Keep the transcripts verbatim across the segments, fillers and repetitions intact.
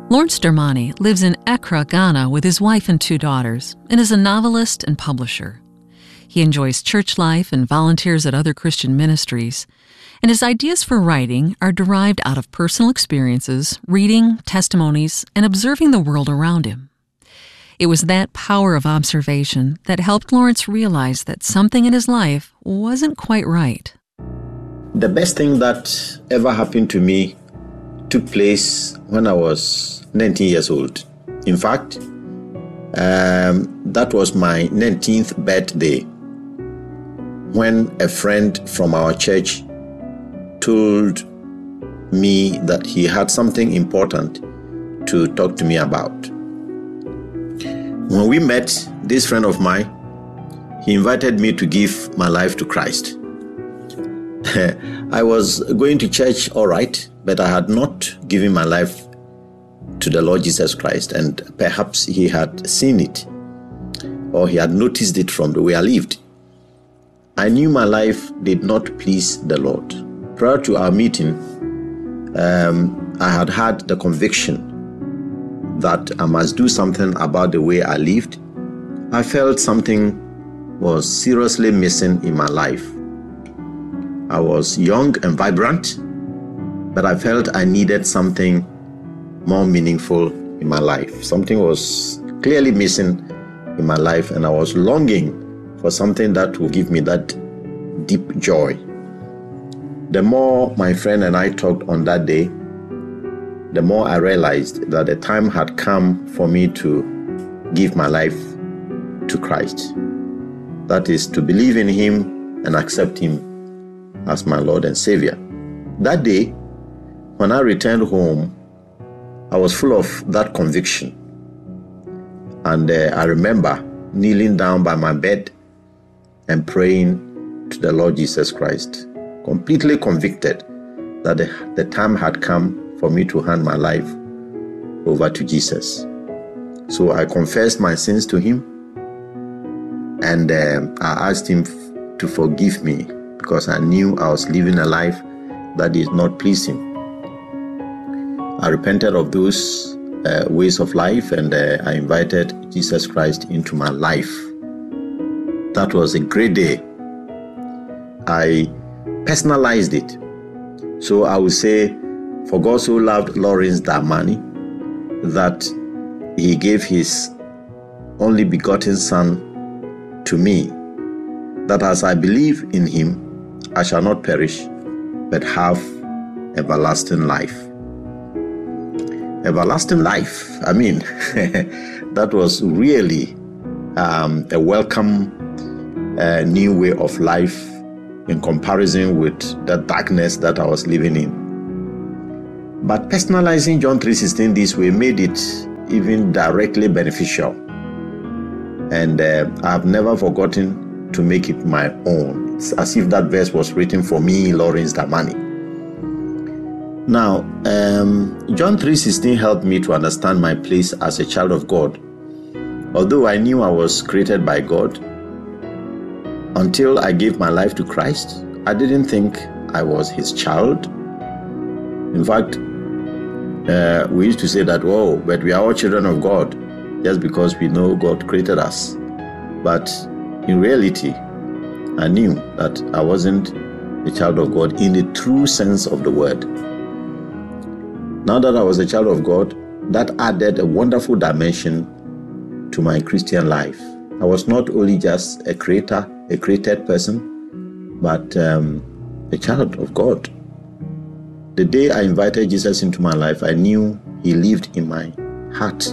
Lawrence Darmani lives in Accra, Ghana with his wife and two daughters and is a novelist and publisher. He enjoys church life and volunteers at other Christian ministries, and his ideas for writing are derived out of personal experiences, reading, testimonies, and observing the world around him. It was that power of observation that helped Lawrence realize that something in his life wasn't quite right. The best thing that ever happened to me took place when I was nineteen years old. In fact, um, that was my nineteenth birthday when a friend from our church told me that he had something important to talk to me about. When we met, this friend of mine, he invited me to give my life to Christ. I was going to church, all right, but I had not given my life to the Lord Jesus Christ, and perhaps he had seen it or he had noticed it from the way I lived. I knew my life did not please the Lord. Prior to our meeting, um, I had had the conviction that I must do something about the way I lived. I felt something was seriously missing in my life. I was young and vibrant, but I felt I needed something more meaningful in my life. Something was clearly missing in my life, and I was longing for something that would give me that deep joy. The more my friend and I talked on that day, the more I realized that the time had come for me to give my life to Christ. That is, to believe in Him and accept Him as my Lord and Savior. That day, when I returned home, I was full of that conviction. And uh, I remember kneeling down by my bed and praying to the Lord Jesus Christ, completely convicted that the, the time had come for me to hand my life over to Jesus. So I confessed my sins to Him, and uh, I asked Him f- to forgive me, because I knew I was living a life that did not please Him. I repented of those uh, ways of life, and uh, I invited Jesus Christ into my life. That was a great day. I personalized it. So I would say, for God so loved Lawrence Darmani that He gave His only begotten Son to me, that as I believe in Him, I shall not perish, but have everlasting life. Everlasting life. I mean, that was really um, a welcome uh, new way of life in comparison with the darkness that I was living in. But personalizing John three sixteen this way made it even directly beneficial. And uh, I've never forgotten to make it my own. It's as if that verse was written for me, Lawrence Darmani. Now, um, John three sixteen helped me to understand my place as a child of God. Although I knew I was created by God, until I gave my life to Christ, I didn't think I was His child. In fact, uh, we used to say that, oh, but we are all children of God, just because we know God created us. But in reality, I knew that I wasn't a child of God in the true sense of the word. Now that I was a child of God, that added a wonderful dimension to my Christian life. I was not only just a creator, a created person, but um, a child of God. The day I invited Jesus into my life, I knew He lived in my heart.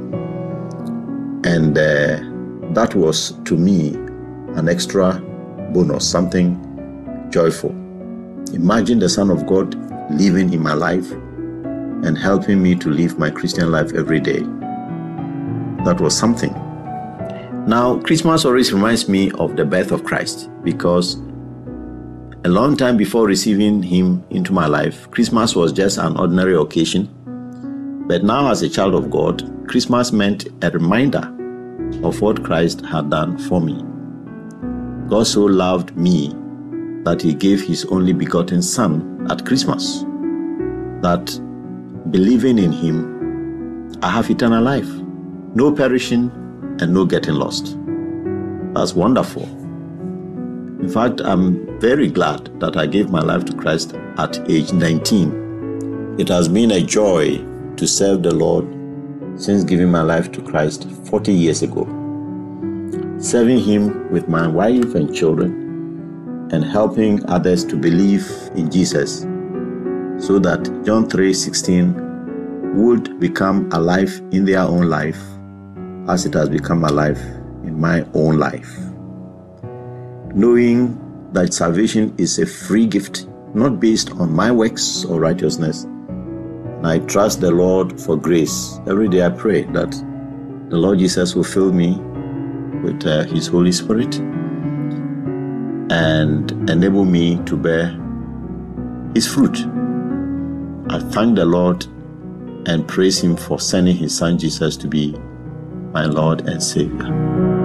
And uh, that was, to me, an extra bonus, something joyful. Imagine the Son of God living in my life and helping me to live my Christian life every day. That was something. Now, Christmas always reminds me of the birth of Christ, because a long time before receiving Him into my life, Christmas was just an ordinary occasion. But now, as a child of God, Christmas meant a reminder of what Christ had done for me. God so loved me that He gave His only begotten Son at Christmas, that believing in Him I have eternal life, no perishing and no getting lost. That's wonderful. In fact, I'm very glad that I gave my life to Christ at age nineteen. It has been a joy to serve the Lord since giving my life to Christ forty years ago. Serving Him with my wife and children and helping others to believe in Jesus so that John three sixteen would become alive in their own life as it has become alive in my own life. Knowing that salvation is a free gift, not based on my works or righteousness. And I trust the Lord for grace. Every day I pray that the Lord Jesus will fill me with uh, His Holy Spirit and enable me to bear His fruit. I thank the Lord and praise Him for sending His Son Jesus to be my Lord and Savior.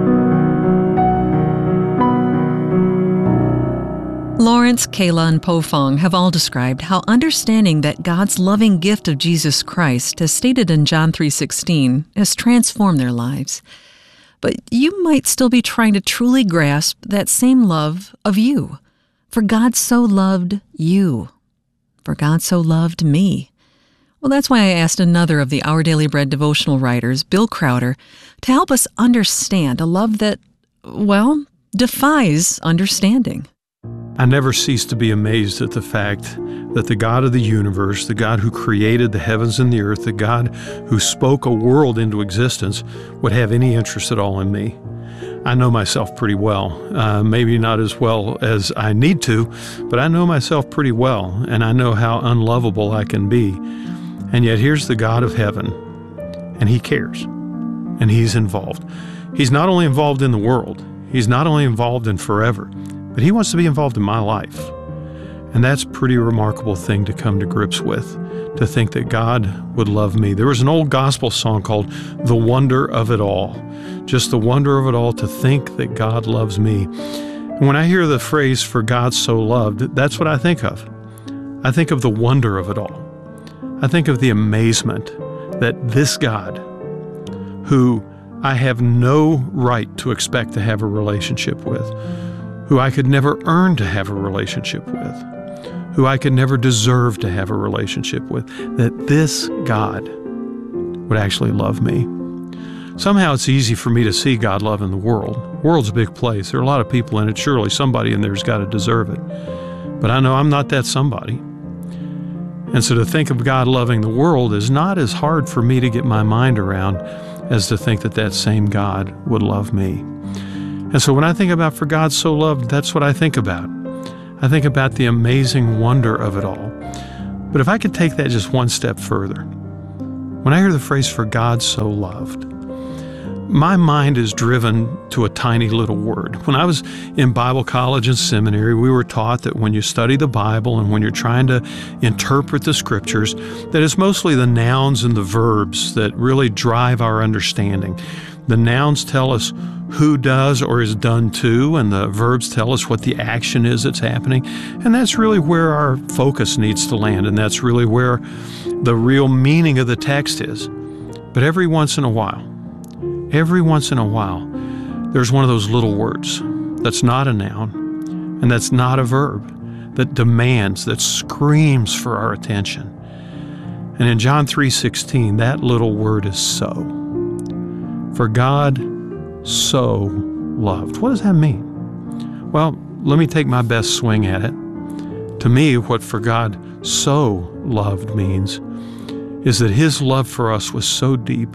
Lawrence, Kayla, and Po Fong have all described how understanding that God's loving gift of Jesus Christ, as stated in John three sixteen, has transformed their lives. But you might still be trying to truly grasp that same love of you. For God so loved you. For God so loved me. Well, that's why I asked another of the Our Daily Bread devotional writers, Bill Crowder, to help us understand a love that, well, defies understanding. I never cease to be amazed at the fact that the God of the universe, the God who created the heavens and the earth, the God who spoke a world into existence, would have any interest at all in me. I know myself pretty well, uh, maybe not as well as I need to, but I know myself pretty well, and I know how unlovable I can be. And yet here's the God of heaven, and He cares, and He's involved. He's not only involved in the world, He's not only involved in forever, but He wants to be involved in my life. And that's a pretty remarkable thing to come to grips with, to think that God would love me. There was an old gospel song called The Wonder of It All. Just the wonder of it all to think that God loves me. And when I hear the phrase, for God so loved, that's what I think of. I think of the wonder of it all. I think of the amazement that this God, who I have no right to expect to have a relationship with, who I could never earn to have a relationship with, who I could never deserve to have a relationship with, that this God would actually love me. Somehow it's easy for me to see God loving the world. The world's a big place. There are a lot of people in it. Surely somebody in there's got to deserve it. But I know I'm not that somebody. And so to think of God loving the world is not as hard for me to get my mind around as to think that that same God would love me. And so when I think about for God so loved, that's what I think about. I think about the amazing wonder of it all. But if I could take that just one step further, when I hear the phrase for God so loved, my mind is driven to a tiny little word. When I was in Bible college and seminary, we were taught that when you study the Bible and when you're trying to interpret the Scriptures, that it's mostly the nouns and the verbs that really drive our understanding. The nouns tell us who does or is done to, and the verbs tell us what the action is that's happening. And that's really where our focus needs to land, and that's really where the real meaning of the text is. But every once in a while, every once in a while, there's one of those little words that's not a noun and that's not a verb, that demands, that screams for our attention. And in John three sixteen, that little word is so. For God so loved. What does that mean? Well, let me take my best swing at it. To me, what for God so loved means is that His love for us was so deep.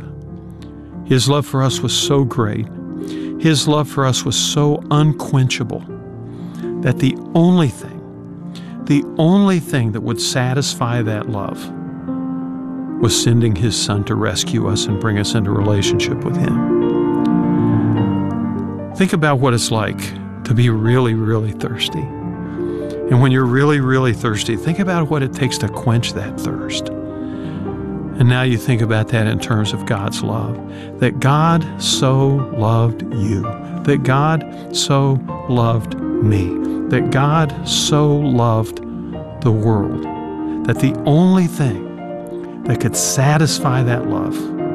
His love for us was so great. His love for us was so unquenchable that the only thing, the only thing that would satisfy that love was sending His Son to rescue us and bring us into relationship with Him. Think about what it's like to be really, really thirsty. And when you're really, really thirsty, think about what it takes to quench that thirst. And now you think about that in terms of God's love, that God so loved you, that God so loved me, that God so loved the world, that the only thing that could satisfy that love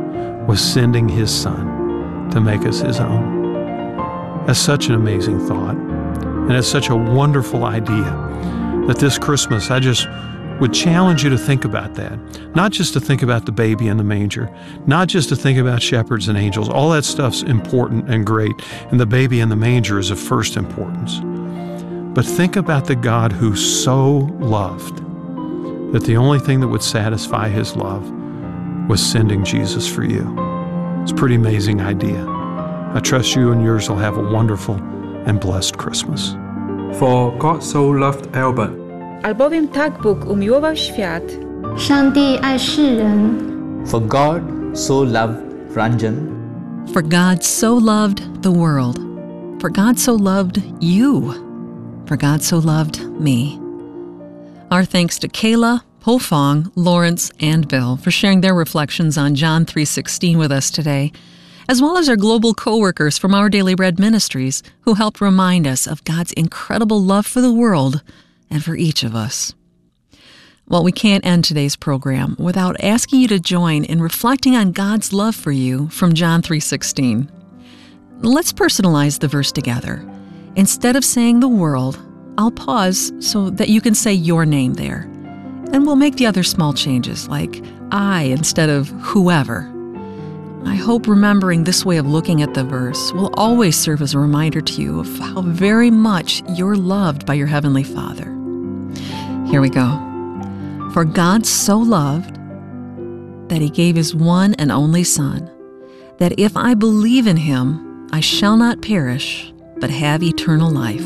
was sending His Son to make us His own. That's such an amazing thought, and it's such a wonderful idea that this Christmas I just would challenge you to think about that. Not just to think about the baby in the manger, not just to think about shepherds and angels. All that stuff's important and great, and the baby in the manger is of first importance. But think about the God who so loved that the only thing that would satisfy His love was sending Jesus for you. It's a pretty amazing idea. I trust you and yours will have a wonderful and blessed Christmas. For God so loved Albert. Albowiem tak Bóg umiłował świat. 上帝爱世人。 For God so loved Ranjan. For God so loved the world. For God so loved you. For God so loved me. Our thanks to Kayla, Pofong, Lawrence, and Bill for sharing their reflections on John three sixteen with us today, as well as our global co-workers from Our Daily Bread Ministries who helped remind us of God's incredible love for the world and for each of us. Well, we can't end today's program without asking you to join in reflecting on God's love for you from John three sixteen. Let's personalize the verse together. Instead of saying the world, I'll pause so that you can say your name there. And we'll make the other small changes, like I instead of whoever. I hope remembering this way of looking at the verse will always serve as a reminder to you of how very much you're loved by your Heavenly Father. Here we go. For God so loved that He gave His one and only Son, that if I believe in Him, I shall not perish, but have eternal life.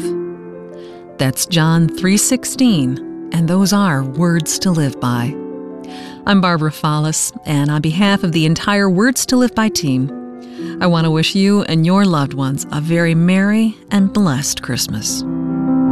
That's John three sixteen, and those are words to live by. I'm Barbara Fallis, and on behalf of the entire Words to Live By team, I want to wish you and your loved ones a very merry and blessed Christmas.